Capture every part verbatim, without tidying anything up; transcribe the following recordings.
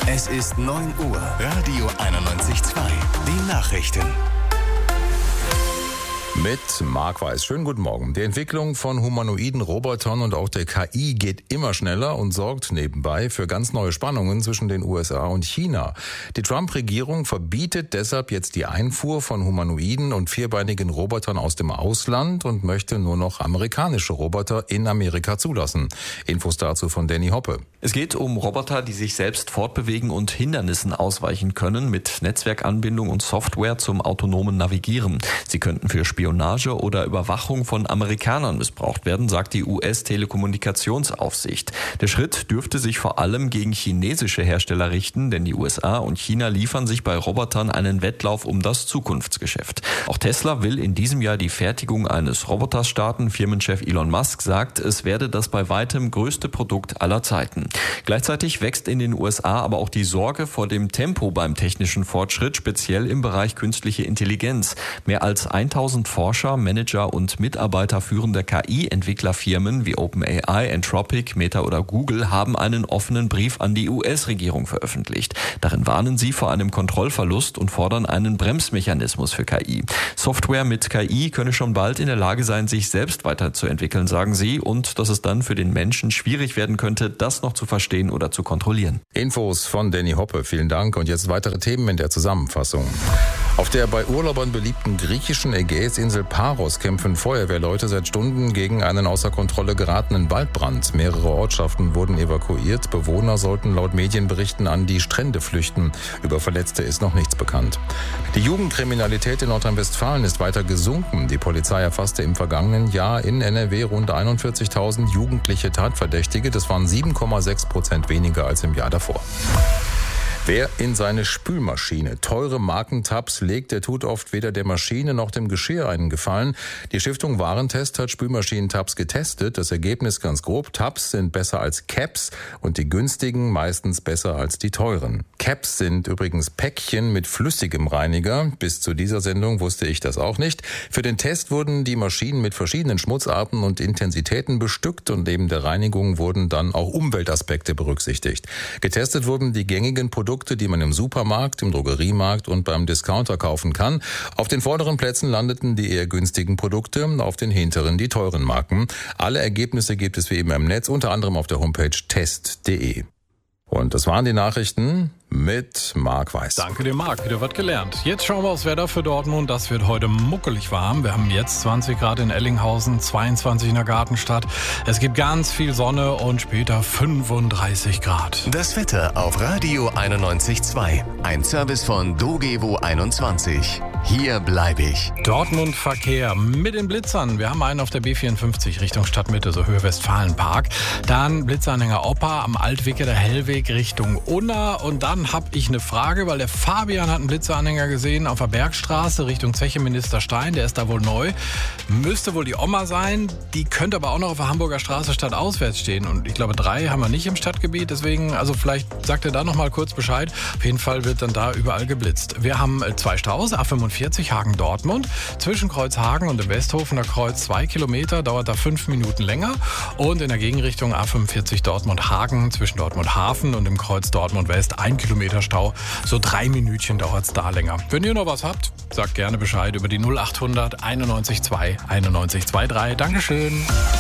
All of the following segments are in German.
Es ist neun Uhr. Radio einundneunzig Komma zwei. Die Nachrichten. Mit Marc Weiß. Schönen guten Morgen. Die Entwicklung von humanoiden Robotern und auch der K I geht immer schneller und sorgt nebenbei für ganz neue Spannungen zwischen den U S A und China. Die Trump-Regierung verbietet deshalb jetzt die Einfuhr von humanoiden und vierbeinigen Robotern aus dem Ausland und möchte nur noch amerikanische Roboter in Amerika zulassen. Infos dazu von Danny Hoppe. Es geht um Roboter, die sich selbst fortbewegen und Hindernissen ausweichen können mit Netzwerkanbindung und Software zum autonomen Navigieren. Sie könnten für Spionage oder Überwachung von Amerikanern missbraucht werden, sagt die U S-Telekommunikationsaufsicht. Der Schritt dürfte sich vor allem gegen chinesische Hersteller richten, denn die U S A und China liefern sich bei Robotern einen Wettlauf um das Zukunftsgeschäft. Auch Tesla will in diesem Jahr die Fertigung eines Roboters starten. Firmenchef Elon Musk sagt, es werde das bei weitem größte Produkt aller Zeiten. Gleichzeitig wächst in den U S A aber auch die Sorge vor dem Tempo beim technischen Fortschritt, speziell im Bereich künstliche Intelligenz. Mehr als tausend Forscher, Manager und Mitarbeiter führender K I-Entwicklerfirmen wie OpenAI, Anthropic, Meta oder Google haben einen offenen Brief an die U S-Regierung veröffentlicht. Darin warnen sie vor einem Kontrollverlust und fordern einen Bremsmechanismus für K I. Software mit K I könne schon bald in der Lage sein, sich selbst weiterzuentwickeln, sagen sie, und dass es dann für den Menschen schwierig werden könnte, das noch zu verstehen oder zu kontrollieren. Infos von Danny Hoppe, vielen Dank. Und jetzt weitere Themen in der Zusammenfassung. Auf der bei Urlaubern beliebten griechischen Ägäisinsel Paros kämpfen Feuerwehrleute seit Stunden gegen einen außer Kontrolle geratenen Waldbrand. Mehrere Ortschaften wurden evakuiert. Bewohner sollten laut Medienberichten an die Strände flüchten. Über Verletzte ist noch nichts bekannt. Die Jugendkriminalität in Nordrhein-Westfalen ist weiter gesunken. Die Polizei erfasste im vergangenen Jahr in N R W rund einundvierzigtausend jugendliche Tatverdächtige. Das waren sieben Komma sechs Prozent weniger als im Jahr davor. Wer in seine Spülmaschine teure Markentabs legt, der tut oft weder der Maschine noch dem Geschirr einen Gefallen. Die Stiftung Warentest hat Spülmaschinentabs getestet. Das Ergebnis ganz grob: Tabs sind besser als Caps und die günstigen meistens besser als die teuren. Caps sind übrigens Päckchen mit flüssigem Reiniger. Bis zu dieser Sendung wusste ich das auch nicht. Für den Test wurden die Maschinen mit verschiedenen Schmutzarten und Intensitäten bestückt und neben der Reinigung wurden dann auch Umweltaspekte berücksichtigt. Getestet wurden die gängigen Produkte, die man im Supermarkt, im Drogeriemarkt und beim Discounter kaufen kann. Auf den vorderen Plätzen landeten die eher günstigen Produkte, auf den hinteren die teuren Marken. Alle Ergebnisse gibt es wie immer im Netz, unter anderem auf der Homepage test punkt de. Und das waren die Nachrichten mit Marc Weiß. Danke dir, Marc. Wieder wird gelernt. Jetzt schauen wir aufs Wetter für Dortmund. Das wird heute muckelig warm. Wir haben jetzt zwanzig Grad in Ellinghausen, zweiundzwanzig in der Gartenstadt. Es gibt ganz viel Sonne und später fünfunddreißig Grad. Das Wetter auf Radio einundneunzig Komma zwei. Ein Service von Dogevo einundzwanzig. Hier bleibe ich. Dortmund Verkehr mit den Blitzern. Wir haben einen auf der B vierundfünfzig Richtung Stadtmitte, so Höhe Westfalenpark. Dann Blitzanhänger Opa am Altwicke der Hellweg Richtung Unna. Und dann habe ich eine Frage, weil der Fabian hat einen Blitzanhänger gesehen auf der Bergstraße Richtung Zeche Ministerstein. Der ist da wohl neu. Müsste wohl die Oma sein. Die könnte aber auch noch auf der Hamburger Straße stadtauswärts stehen. Und ich glaube, drei haben wir nicht im Stadtgebiet. Deswegen, also vielleicht sagt er da noch mal kurz Bescheid. Auf jeden Fall wird dann da überall geblitzt. Wir haben zwei Staus, A fünfundvierzig Hagen-Dortmund. Zwischen Kreuz Hagen und dem Westhofener Kreuz zwei Kilometer, dauert da fünf Minuten länger. Und in der Gegenrichtung A fünfundvierzig Dortmund-Hagen, zwischen Dortmund-Hafen und dem Kreuz Dortmund-West, ein Kilometer Stau. So drei Minütchen dauert es da länger. Wenn ihr noch was habt, sagt gerne Bescheid über die null achthundert einundneunzig zwei einundneunzig zweiunddreißig. Dankeschön.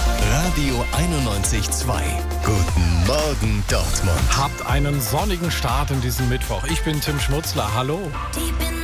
Radio einundneunzig Komma zwei. Guten Morgen, Dortmund. Habt einen sonnigen Start in diesem Mittwoch. Ich bin Tim Schmutzler. Hallo.